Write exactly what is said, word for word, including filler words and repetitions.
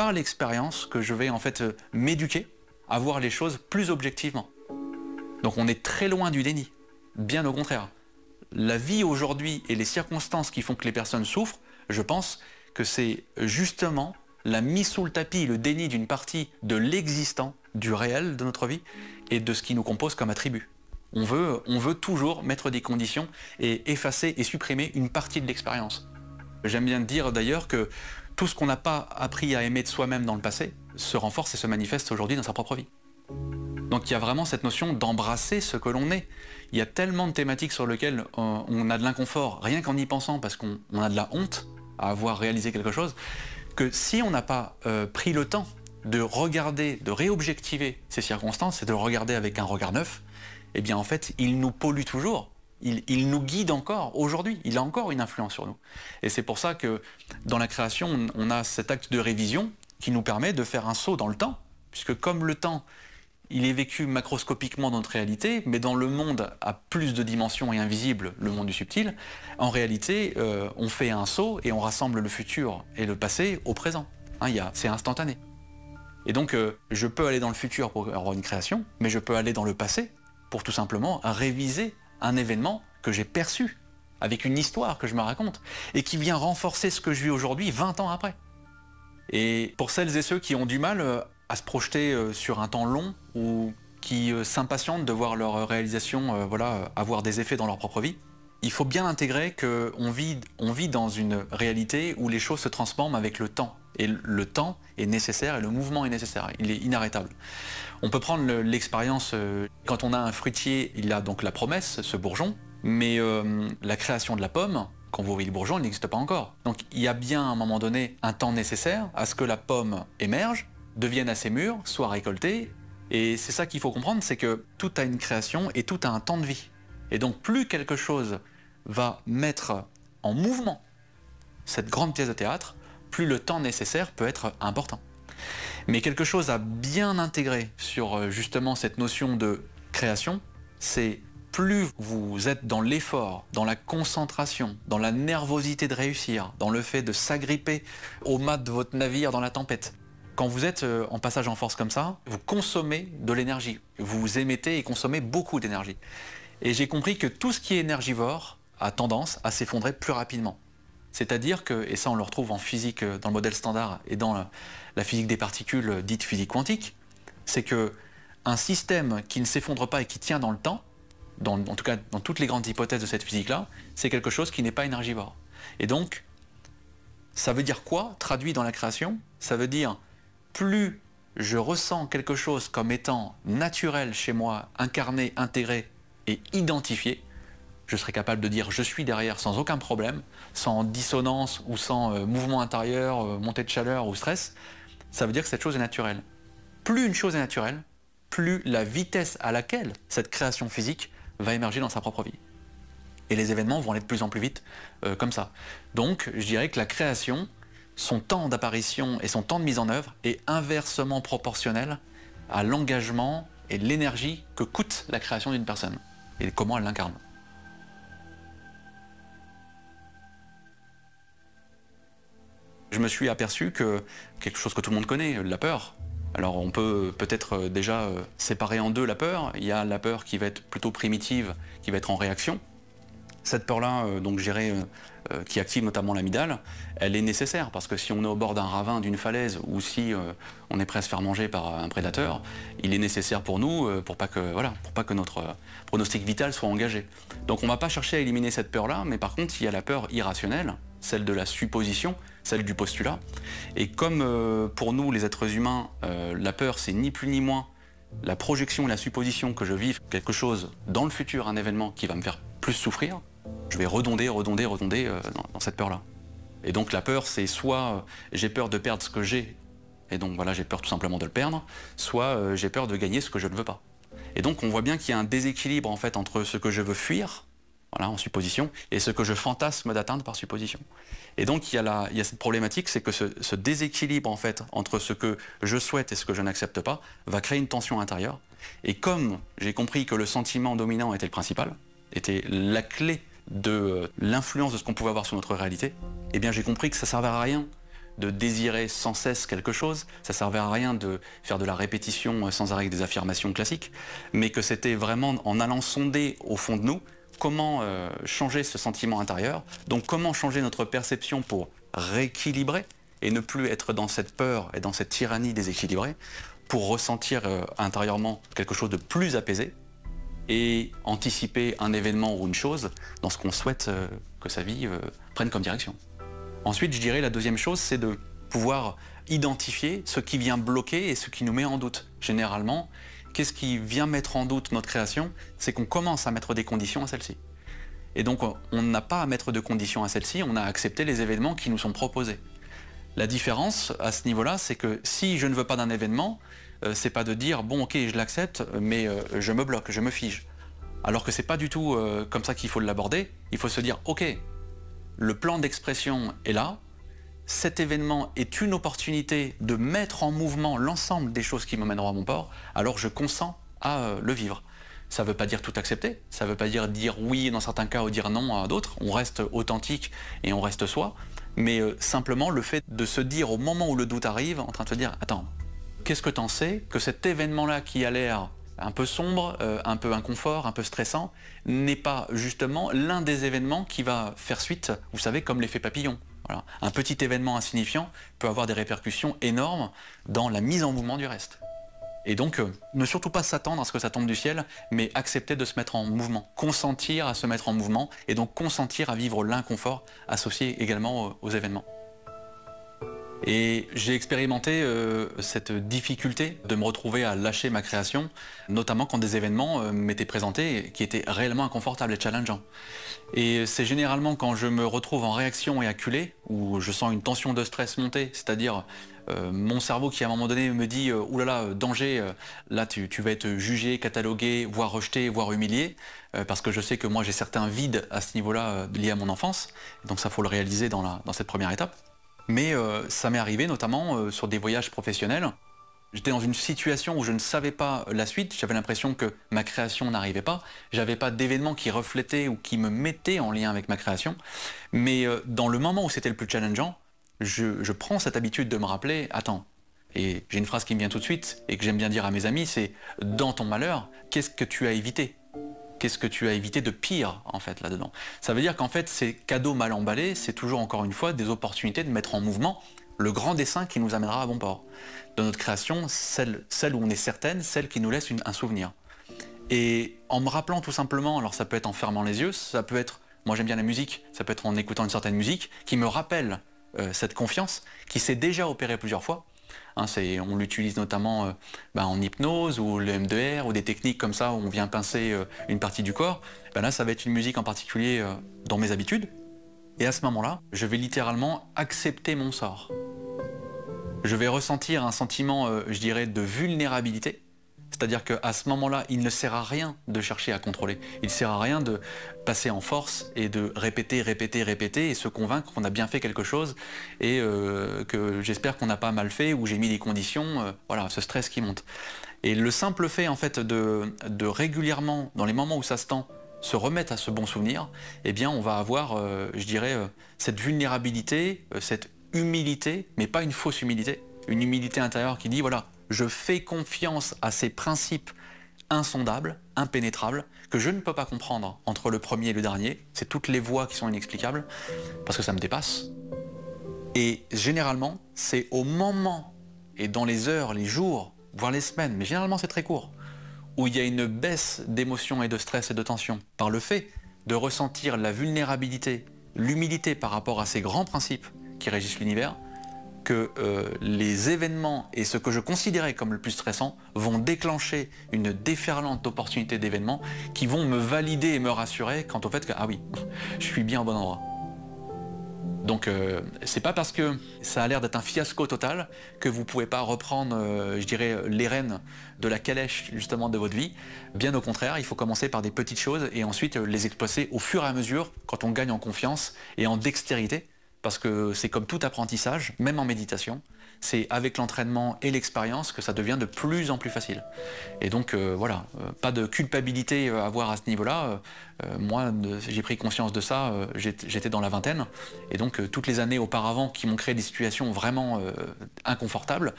par l'expérience que je vais en fait euh, m'éduquer à voir les choses plus objectivement. Donc on est très loin du déni, bien au contraire. La vie aujourd'hui et les circonstances qui font que les personnes souffrent, je pense que c'est justement la mise sous le tapis, le déni d'une partie de l'existant, du réel de notre vie et de ce qui nous compose comme attribut. On veut, on veut toujours mettre des conditions et effacer et supprimer une partie de l'expérience. J'aime bien dire d'ailleurs que tout ce qu'on n'a pas appris à aimer de soi-même dans le passé se renforce et se manifeste aujourd'hui dans sa propre vie. Donc il y a vraiment cette notion d'embrasser ce que l'on est. Il y a tellement de thématiques sur lesquelles euh, on a de l'inconfort, rien qu'en y pensant, parce qu'on on a de la honte à avoir réalisé quelque chose, que si on n'a pas euh, pris le temps de regarder, de réobjectiver ces circonstances et de le regarder avec un regard neuf, eh bien en fait, il nous pollue toujours. Il, il nous guide encore aujourd'hui, il a encore une influence sur nous. Et c'est pour ça que dans la création, on, on a cet acte de révision qui nous permet de faire un saut dans le temps, puisque comme le temps, il est vécu macroscopiquement dans notre réalité, mais dans le monde à plus de dimensions et invisible, le monde du subtil, en réalité, euh, on fait un saut et on rassemble le futur et le passé au présent. Hein, il y a, c'est instantané. Et donc, euh, je peux aller dans le futur pour avoir une création, mais je peux aller dans le passé pour tout simplement réviser un événement que j'ai perçu, avec une histoire que je me raconte, et qui vient renforcer ce que je vis aujourd'hui vingt ans après. Et pour celles et ceux qui ont du mal à se projeter sur un temps long, ou qui s'impatientent de voir leur réalisation euh, voilà, avoir des effets dans leur propre vie, il faut bien intégrer qu'on vit, on vit dans une réalité où les choses se transforment avec le temps. Et le temps est nécessaire et le mouvement est nécessaire, il est inarrêtable. On peut prendre l'expérience, euh, quand on a un fruitier, il a donc la promesse, ce bourgeon, mais euh, la création de la pomme, quand vous voyez le bourgeon, il n'existe pas encore. Donc il y a bien à un moment donné un temps nécessaire à ce que la pomme émerge, devienne assez mûre, soit récoltée, et c'est ça qu'il faut comprendre, c'est que tout a une création et tout a un temps de vie. Et donc plus quelque chose va mettre en mouvement cette grande pièce de théâtre, plus le temps nécessaire peut être important. Mais quelque chose à bien intégrer sur justement cette notion de création, c'est plus vous êtes dans l'effort, dans la concentration, dans la nervosité de réussir, dans le fait de s'agripper au mât de votre navire dans la tempête. Quand vous êtes en passage en force comme ça, vous consommez de l'énergie. Vous émettez et consommez beaucoup d'énergie. Et j'ai compris que tout ce qui est énergivore a tendance à s'effondrer plus rapidement. C'est-à-dire que, et ça on le retrouve en physique, dans le modèle standard et dans la, la physique des particules dite physique quantique, c'est que un système qui ne s'effondre pas et qui tient dans le temps, dans, en tout cas dans toutes les grandes hypothèses de cette physique-là, c'est quelque chose qui n'est pas énergivore. Et donc, ça veut dire quoi, traduit dans la création? Ça veut dire, plus je ressens quelque chose comme étant naturel chez moi, incarné, intégré et identifié, je serai capable de dire je suis derrière sans aucun problème, sans dissonance ou sans euh, mouvement intérieur, euh, montée de chaleur ou stress, ça veut dire que cette chose est naturelle. Plus une chose est naturelle, plus la vitesse à laquelle cette création physique va émerger dans sa propre vie. Et les événements vont aller de plus en plus vite euh, comme ça. Donc je dirais que la création, son temps d'apparition et son temps de mise en œuvre est inversement proportionnel à l'engagement et l'énergie que coûte la création d'une personne et comment elle l'incarne. Je me suis aperçu que quelque chose que tout le monde connaît, la peur. Alors on peut peut-être déjà séparer en deux la peur. Il y a la peur qui va être plutôt primitive, qui va être en réaction. Cette peur-là, donc je dirais, euh, qui active notamment l'amygdale, elle est nécessaire parce que si on est au bord d'un ravin, d'une falaise, ou si euh, on est prêt à se faire manger par un prédateur, il est nécessaire pour nous, euh, pour pas que, voilà, pour pas que notre euh, pronostic vital soit engagé. Donc on ne va pas chercher à éliminer cette peur-là, mais par contre il y a la peur irrationnelle, celle de la supposition, celle du postulat. Et comme euh, pour nous les êtres humains, euh, la peur c'est ni plus ni moins la projection et la supposition que je vive quelque chose dans le futur, un événement qui va me faire plus souffrir, je vais redonder, redonder, redonder euh, dans, dans cette peur-là. Et donc la peur, c'est soit euh, j'ai peur de perdre ce que j'ai, et donc voilà, j'ai peur tout simplement de le perdre, soit euh, j'ai peur de gagner ce que je ne veux pas. Et donc on voit bien qu'il y a un déséquilibre en fait entre ce que je veux fuir, voilà, en supposition, et ce que je fantasme d'atteindre par supposition. Et donc il y a, la, il y a cette problématique, c'est que ce, ce déséquilibre en fait entre ce que je souhaite et ce que je n'accepte pas va créer une tension intérieure. Et comme j'ai compris que le sentiment dominant était le principal, était la clé de l'influence de ce qu'on pouvait avoir sur notre réalité, eh bien j'ai compris que ça ne servait à rien de désirer sans cesse quelque chose, ça servait à rien de faire de la répétition sans arrêt avec des affirmations classiques, mais que c'était vraiment en allant sonder au fond de nous comment euh, changer ce sentiment intérieur, donc comment changer notre perception pour rééquilibrer et ne plus être dans cette peur et dans cette tyrannie déséquilibrée, pour ressentir euh, intérieurement quelque chose de plus apaisé et anticiper un événement ou une chose dans ce qu'on souhaite euh, que sa vie euh, prenne comme direction. Ensuite, je dirais la deuxième chose, c'est de pouvoir identifier ce qui vient bloquer et ce qui nous met en doute. Généralement, qu'est-ce qui vient mettre en doute notre création? C'est qu'on commence à mettre des conditions à celle-ci. Et donc, on n'a pas à mettre de conditions à celle-ci, on a à accepter les événements qui nous sont proposés. La différence à ce niveau-là, c'est que si je ne veux pas d'un événement, euh, c'est pas de dire bon ok je l'accepte, mais euh, je me bloque, je me fige. Alors que c'est pas du tout euh, comme ça qu'il faut l'aborder. Il faut se dire ok, le plan d'expression est là, cet événement est une opportunité de mettre en mouvement l'ensemble des choses qui me mèneront à mon port, alors je consens à euh, le vivre. Ça ne veut pas dire tout accepter, ça ne veut pas dire dire oui dans certains cas ou dire non à d'autres, on reste authentique et on reste soi, mais euh, simplement le fait de se dire au moment où le doute arrive, en train de se dire attends, qu'est-ce que t'en sais que cet événement-là qui a l'air un peu sombre, euh, un peu inconfort, un peu stressant, n'est pas justement l'un des événements qui va faire suite, vous savez, comme l'effet papillon. Voilà. Un petit événement insignifiant peut avoir des répercussions énormes dans la mise en mouvement du reste. Et donc, euh, ne surtout pas s'attendre à ce que ça tombe du ciel, mais accepter de se mettre en mouvement, consentir à se mettre en mouvement, et donc consentir à vivre l'inconfort associé également aux, aux événements. Et j'ai expérimenté euh, cette difficulté de me retrouver à lâcher ma création, notamment quand des événements euh, m'étaient présentés qui étaient réellement inconfortables et challengeants. Et c'est généralement quand je me retrouve en réaction et acculé, où je sens une tension de stress monter, c'est-à-dire euh, mon cerveau qui à un moment donné me dit euh, « oulala, danger, euh, là tu, tu vas être jugé, catalogué, voire rejeté, voire humilié euh, », parce que je sais que moi j'ai certains vides à ce niveau-là euh, liés à mon enfance, donc ça faut le réaliser dans, la, dans cette première étape. Mais euh, ça m'est arrivé notamment euh, sur des voyages professionnels. J'étais dans une situation où je ne savais pas la suite, j'avais l'impression que ma création n'arrivait pas, j'avais pas d'événements qui reflétaient ou qui me mettaient en lien avec ma création, mais euh, dans le moment où c'était le plus challengeant, je, je prends cette habitude de me rappeler, attends, et j'ai une phrase qui me vient tout de suite et que j'aime bien dire à mes amis, c'est « dans ton malheur, qu'est-ce que tu as évité ?» Qu'est-ce que tu as évité de pire, en fait, là-dedans? Ça veut dire qu'en fait, ces cadeaux mal emballés, c'est toujours, encore une fois, des opportunités de mettre en mouvement le grand dessin qui nous amènera à bon port. Dans notre création, celle, celle où on est certaine, celle qui nous laisse une, un souvenir. Et en me rappelant tout simplement, alors ça peut être en fermant les yeux, ça peut être, moi j'aime bien la musique, ça peut être en écoutant une certaine musique, qui me rappelle euh, cette confiance, qui s'est déjà opérée plusieurs fois. Hein, on l'utilise notamment euh, bah, en hypnose ou le M deux R ou des techniques comme ça où on vient pincer euh, une partie du corps. Ben là, ça va être une musique en particulier euh, dans mes habitudes. Et à ce moment-là, je vais littéralement accepter mon sort. Je vais ressentir un sentiment, euh, je dirais, de vulnérabilité. C'est-à-dire qu'à ce moment-là, il ne sert à rien de chercher à contrôler. Il ne sert à rien de passer en force et de répéter, répéter, répéter et se convaincre qu'on a bien fait quelque chose et euh, que j'espère qu'on n'a pas mal fait ou j'ai mis des conditions, euh, voilà, ce stress qui monte. Et le simple fait en fait de, de régulièrement, dans les moments où ça se tend, se remettre à ce bon souvenir, eh bien on va avoir, euh, je dirais, euh, cette vulnérabilité, euh, cette humilité, mais pas une fausse humilité, une humilité intérieure qui dit voilà, je fais confiance à ces principes insondables, impénétrables, que je ne peux pas comprendre entre le premier et le dernier. C'est toutes les voies qui sont inexplicables, parce que ça me dépasse. Et généralement, c'est au moment, et dans les heures, les jours, voire les semaines, mais généralement c'est très court, où il y a une baisse d'émotion et de stress et de tension, par le fait de ressentir la vulnérabilité, l'humilité par rapport à ces grands principes qui régissent l'univers, que euh, les événements et ce que je considérais comme le plus stressant vont déclencher une déferlante d'opportunités d'événements qui vont me valider et me rassurer quant au fait que, ah oui, je suis bien au bon endroit. Donc euh, c'est pas parce que ça a l'air d'être un fiasco total que vous pouvez pas reprendre, euh, je dirais, les rênes de la calèche justement de votre vie. Bien au contraire, il faut commencer par des petites choses et ensuite euh, les exploiter au fur et à mesure quand on gagne en confiance et en dextérité. Parce que c'est comme tout apprentissage, même en méditation, c'est avec l'entraînement et l'expérience que ça devient de plus en plus facile. Et donc euh, voilà, euh, pas de culpabilité à avoir à ce niveau-là. Euh, euh, moi, j'ai pris conscience de ça, euh, j'étais dans la vingtaine, et donc euh, toutes les années auparavant qui m'ont créé des situations vraiment euh, inconfortables,